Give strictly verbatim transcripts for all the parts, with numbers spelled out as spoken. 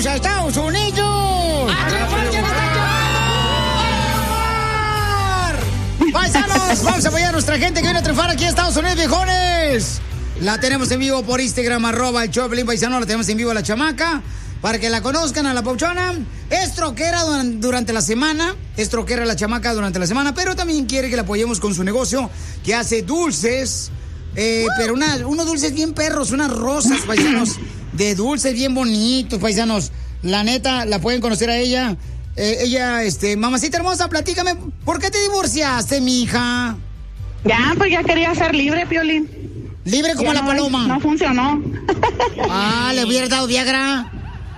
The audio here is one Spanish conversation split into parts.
vamos a Estados Unidos. ¡A triunfar, que nos da ¡paisanos! Vamos a apoyar a nuestra gente que viene a triunfar aquí en Estados Unidos, viejones. La tenemos en vivo por Instagram, arroba el show de Piolín, paisano. La tenemos en vivo a la chamaca, para que la conozcan, a la pauchona. Es troquera durante la semana, es troquera la chamaca durante la semana, pero también quiere que la apoyemos con su negocio, que hace dulces, eh, pero una, unos dulces bien perros, unas rosas, paisanos, de dulces bien bonitos, paisanos. La neta, la pueden conocer a ella. Eh, ella, este, mamacita hermosa, platícame, ¿por qué te divorciaste, mija? Ya, pues ya quería ser libre, Piolín. Libre como ya la no, paloma. No funcionó. Ah, ¿le hubiera dado Viagra?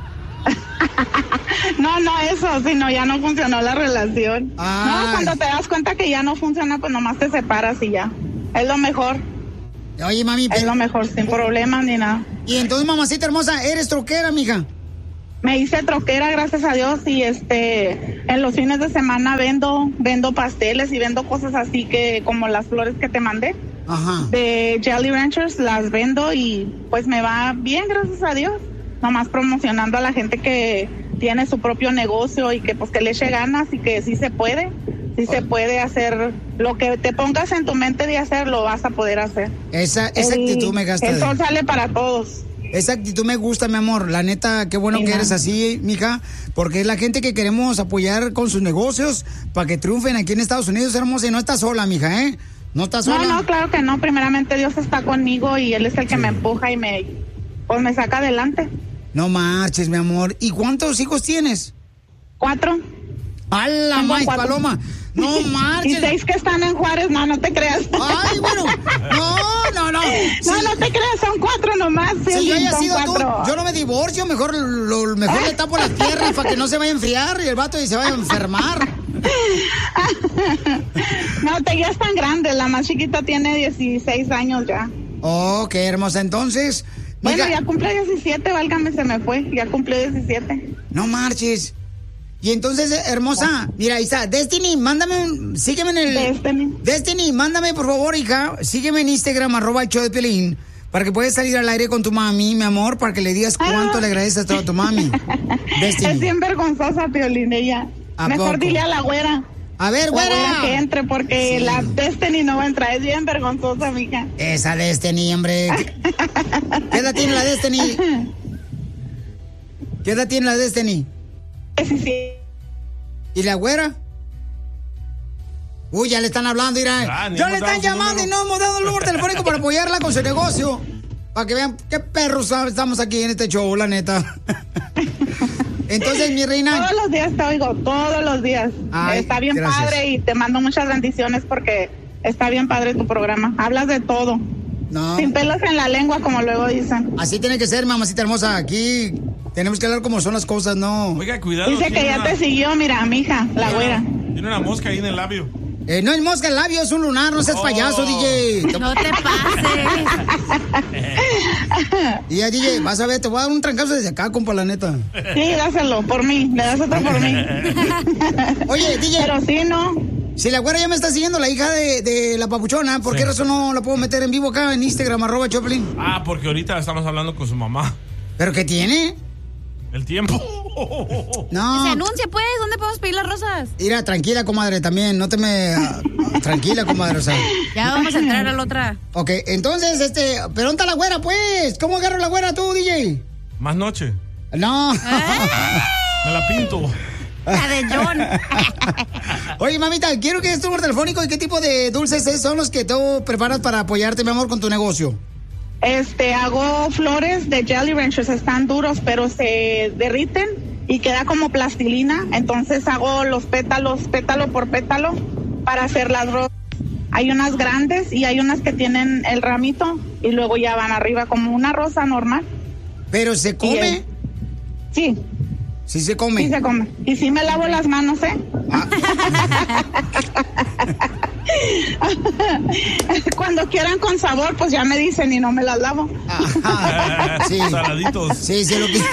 No, no eso, sino ya no funcionó la relación. Ay. No, cuando te das cuenta que ya no funciona, pues nomás te separas y ya. Es lo mejor. Oye, mami. Es pero... lo mejor, sin problemas ni nada. Y entonces, mamacita hermosa, ¿eres troquera, mija? Me hice troquera, gracias a Dios, y este, en los fines de semana vendo, vendo pasteles y vendo cosas así que, como las flores que te mandé. Ajá. De Jolly Ranchers, las vendo y pues me va bien, gracias a Dios. Nomás promocionando a la gente que tiene su propio negocio y que pues que le eche ganas y que sí se puede, sí oh. se puede hacer lo que te pongas en tu mente de hacer, lo vas a poder hacer. Esa, esa el, actitud me gasta. El sol sale para todos. Esa actitud me gusta, mi amor. La neta, qué bueno sí, que eres así, mija, porque es la gente que queremos apoyar con sus negocios para que triunfen aquí en Estados Unidos, hermosa, y no estás sola, mija, ¿eh? No estás sola. No, no, claro que no. Primeramente Dios está conmigo y Él es el que sí. me empuja y me, pues me saca adelante. No marches, mi amor. ¿Y cuántos hijos tienes? Cuatro. ¡A la maíz, paloma! ¡No marches! Y seis que están en Juárez, no, no te creas. ¡Ay, bueno! ¡No, no, no! No, sí. no te creas, son cuatro nomás. Sí, si yo haya sido cuatro. tú, yo no me divorcio, mejor, lo, mejor le tapo las piernas para que no se vaya a enfriar y el vato y se vaya a enfermar. No, te ya están grandes, la más chiquita tiene dieciséis años ya. Oh, qué hermosa, entonces... Bueno, mija... ya cumple diecisiete, válgame, se me fue, ya cumplió diecisiete. No marches. Y entonces, hermosa, mira, ahí está, Destiny, mándame un, sígueme en el... Destiny. Destiny, mándame, por favor, hija, sígueme en Instagram, arroba el show de Piolín, para que puedas salir al aire con tu mami, mi amor, para que le digas cuánto ah. le agradeces a toda tu mami. Destiny. Es bien vergonzosa, Piolín, ella. Mejor poco? Dile a la güera. A ver, güera. La güera que entre, porque sí. la Destiny no va a entrar, es bien vergonzosa, mija. Esa Destiny, hombre. ¿Qué edad tiene la Destiny? ¿Qué edad tiene la Destiny? Sí, sí. ¿Y la güera? Uy, ya le están hablando, mira. Ah, ya le están llamando y no hemos dado el número telefónico para apoyarla con su negocio. Para que vean qué perros estamos aquí en este show, la neta. Entonces, mi reina... Todos los días te oigo, todos los días. Ay, está bien gracias. Padre y te mando muchas bendiciones porque está bien padre tu programa. Hablas de todo. No. Sin pelos en la lengua, como luego dicen. Así tiene que ser, mamacita hermosa. Aquí tenemos que hablar como son las cosas, ¿no? Oiga, cuidado. Dice que ya una... te siguió, mira, mija, la güera. Tiene una mosca ahí en el labio. Eh, no es mosca el labio, es un lunar, no seas oh. payaso, D J. No te pases. Y ya, D J, vas a ver, te voy a dar un trancazo desde acá, compa, la neta. Sí, dáselo, por mí, le das otro por mí. Oye, D J. Pero sí, ¿no? Si la güera ya me está siguiendo, la hija de, de la papuchona, ¿por sí. qué razón no la puedo meter en vivo acá en Instagram, arroba Choplin? Ah, porque ahorita estamos hablando con su mamá. ¿Pero qué tiene? El tiempo. No. Se anuncia, pues. ¿Dónde podemos pedir las rosas? Mira, tranquila, comadre, también. No te me... Uh, tranquila, comadre, o sea. Ya vamos a entrar a la otra. Ok, entonces, este... Pero ¿dónde está la güera, pues? ¿Cómo agarro la güera tú, D J? Más noche. No. ¿Eh? Me la pinto. La de John. Oye, mamita, quiero que des tu número telefónico y qué tipo de dulces son los que tú preparas para apoyarte, mi amor, con tu negocio. Este, hago flores de Jolly Ranchers, están duros, pero se derriten y queda como plastilina. Entonces hago los pétalos, pétalo por pétalo, para hacer las rosas. Hay unas grandes y hay unas que tienen el ramito y luego ya van arriba como una rosa normal. ¿Pero se come? El... Sí. Sí se come. Sí se come. Y sí me lavo las manos, ¿eh? Ah. Cuando quieran con sabor, pues ya me dicen y no me las lavo. Ajá. Sí. Saladitos. Sí, sí, lo que...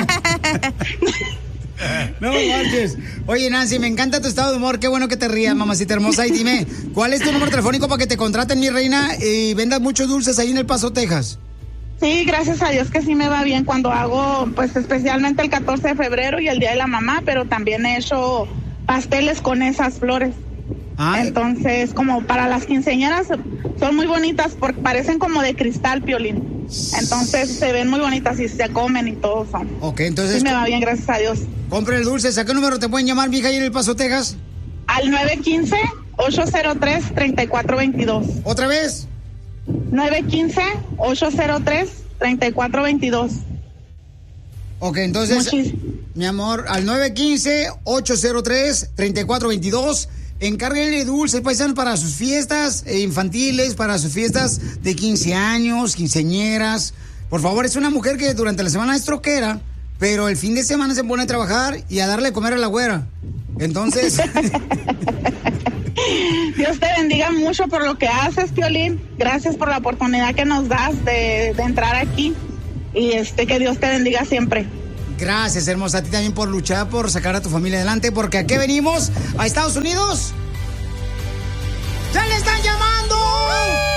No manches. Oye, Nancy, me encanta tu estado de humor. Qué bueno que te rías, mamacita hermosa. Y dime, ¿cuál es tu número telefónico para que te contraten, mi reina, y vendas muchos dulces ahí en El Paso, Texas? Sí, gracias a Dios que sí me va bien cuando hago, pues especialmente el catorce de febrero y el Día de la Mamá, pero también he hecho pasteles con esas flores. Ay. Entonces, como para las quinceañeras, son muy bonitas porque parecen como de cristal, Piolín. Entonces se ven muy bonitas y se comen y todo son. Ok, entonces... Sí me va bien, gracias a Dios. Compre el dulce. ¿A qué número te pueden llamar, mija, ahí en El Paso, Texas? Al nueve uno cinco, ocho cero tres, tres cuatro dos dos. ¿Otra vez? nueve uno cinco, ocho cero tres, tres cuatro dos dos. Ok, entonces, Muchis. mi amor, al nueve uno cinco, ocho cero tres, tres cuatro dos dos, encárguenle dulces, paisanos, para sus fiestas eh, infantiles, para sus fiestas de quince años, quinceañeras. Por favor, es una mujer que durante la semana es troquera, pero el fin de semana se pone a trabajar y a darle a comer a la güera. Entonces... Dios te bendiga mucho por lo que haces, Piolín. Gracias por la oportunidad que nos das de, de entrar aquí. Y este que Dios te bendiga siempre. Gracias, hermosa, a ti también por luchar, por sacar a tu familia adelante, porque ¿a qué venimos? ¿A Estados Unidos? ¡Ya le están llamando!